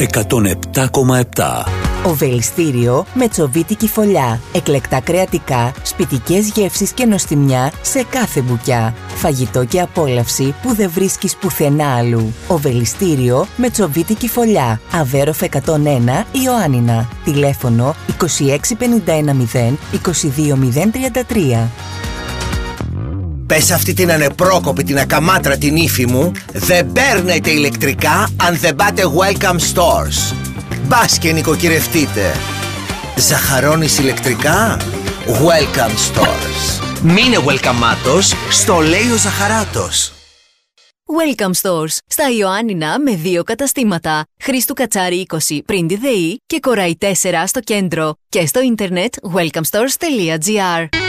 107,7. Οβελιστήριο με τσοβίτικη φωλιά. Εκλεκτά κρεατικά, σπιτικές γεύσεις και νοστιμιά σε κάθε μπουκιά. Φαγητό και απόλαυση που δεν βρίσκεις πουθενά αλλού. Οβελιστήριο με τσοβίτικη φωλιά. Αβέροφ 101 Ιωάννινα. Τηλέφωνο 26510 22033. Πες αυτή την ανεπρόκοπη, την ακαμάτρα την ύφη μου, δεν παίρνετε ηλεκτρικά αν δεν πάτε Welcome Stores. Μπας και νοικοκυρευτείτε. Ζαχαρώνεις ηλεκτρικά? Welcome Stores. Μείνε welcome-άτος, στο λέει ο Ζαχαράτος. Welcome Stores. Στα Ιωάννινα με 2 καταστήματα. Χρήστου Κατσάρη 20 πριν τη ΔΕΗ και Κοραϊ 4 στο κέντρο. Και στο ίντερνετ welcomestores.gr.